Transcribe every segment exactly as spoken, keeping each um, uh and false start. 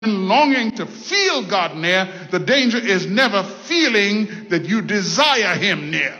longing to feel God near. The danger is never feeling that you desire him near.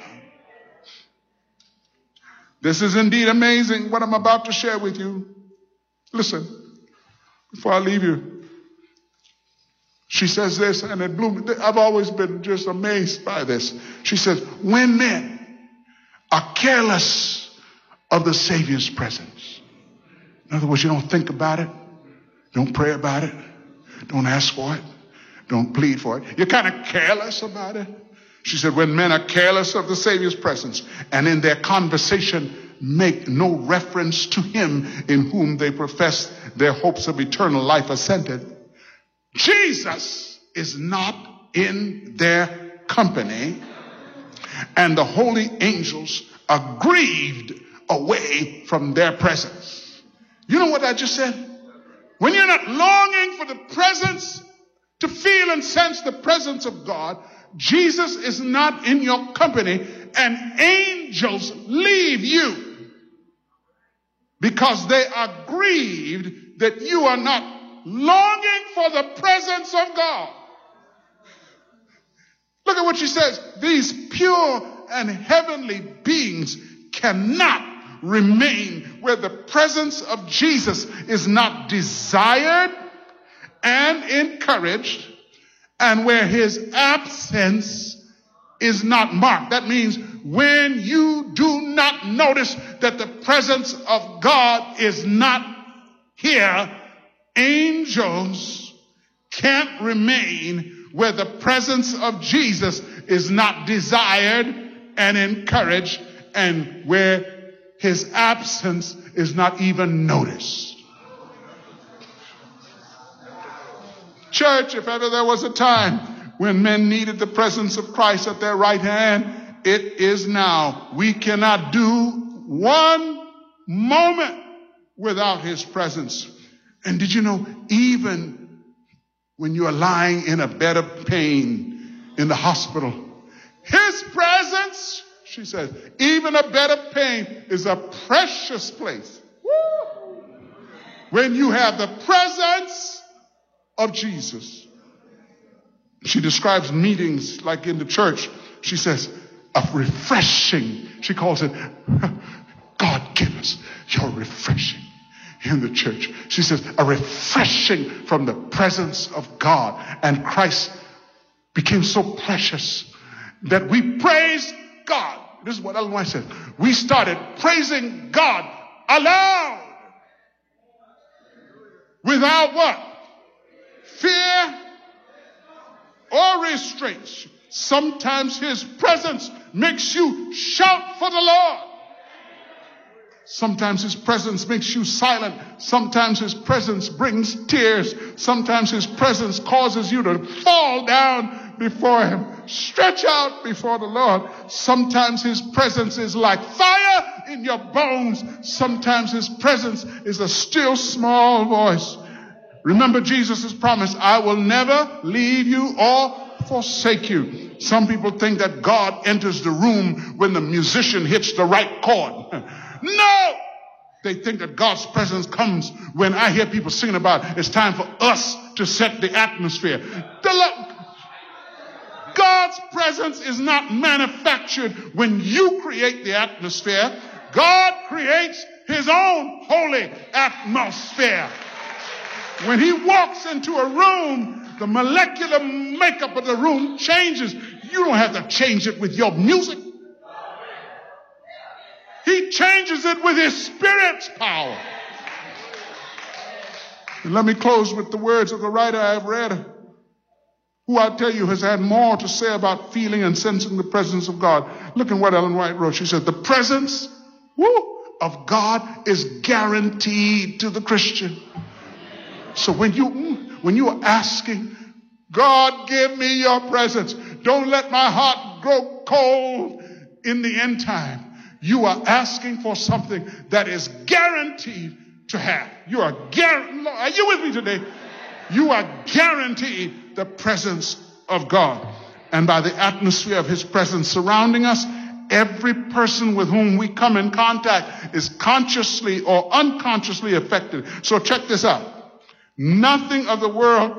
This is indeed amazing what I'm about to share with you. Listen, before I leave you, she says this, and it blew me. I've always been just amazed by this. She says, when men are careless of the Savior's presence. In other words, you don't think about it, don't pray about it, don't ask for it, don't plead for it. You're kind of careless about it. She said, when men are careless of the Savior's presence and in their conversation make no reference to him in whom they profess their hopes of eternal life are centered, Jesus is not in their company, and the holy angels are grieved away from their presence. You know what I just said? When you're not longing for the presence, to feel and sense the presence of God, Jesus is not in your company, and angels leave you because they are grieved that you are not longing for the presence of God. Look at what she says. These pure and heavenly beings cannot remain where the presence of Jesus is not desired and encouraged, and where his absence is not marked. That means when you do not notice that the presence of God is not here, angels can't remain where the presence of Jesus is not desired and encouraged, and where his absence is not even noticed. Church, if ever there was a time when men needed the presence of Christ at their right hand, it is now. We cannot do one moment without his presence. And did you know, even when you are lying in a bed of pain in the hospital, his presence, she says, even a bed of pain is a precious place. Woo! When you have the presence of Jesus. She describes meetings like in the church. She says, a refreshing. She calls it, God give us your refreshing in the church. She says, a refreshing from the presence of God. And Christ became so precious that we praise God. This is what Ellen White said. We started praising God aloud. Without what? Fear or restraints. Sometimes his presence makes you shout for the Lord. Sometimes his presence makes you silent. Sometimes his presence brings tears. Sometimes his presence causes you to fall down before him. Stretch out before the Lord. Sometimes his presence is like fire in your bones. Sometimes his presence is a still small voice. Remember Jesus' promise, I will never leave you or forsake you. Some people think that God enters the room when the musician hits the right chord. No! They think that God's presence comes when I hear people singing about it's time for us to set the atmosphere. The God's presence is not manufactured when you create the atmosphere. God creates his own holy atmosphere. When he walks into a room, the molecular makeup of the room changes. You don't have to change it with your music. He changes it with his Spirit's power. And let me close with the words of the writer I've read, who I tell you has had more to say about feeling and sensing the presence of God. Look at what Ellen White wrote. She said, the presence woo, of God is guaranteed to the Christian. So when you, when you are asking, God, give me your presence. Don't let my heart grow cold in the end time. You are asking for something that is guaranteed to have. You are guaranteed. Are you with me today? You are guaranteed the presence of God. And by the atmosphere of his presence surrounding us, every person with whom we come in contact is consciously or unconsciously affected. So check this out. Nothing of the world